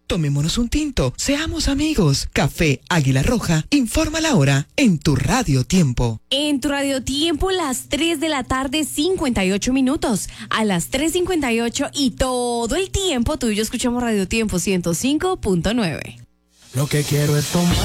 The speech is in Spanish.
Tomémonos un tinto, seamos amigos. Café Águila Roja, informa la hora en tu Radio Tiempo. En tu Radio Tiempo, las 3 de la tarde, 58 minutos. A las 3:58 y todo el tiempo, tú y yo escuchamos Radio Tiempo 105.9. Lo que quiero es tomar.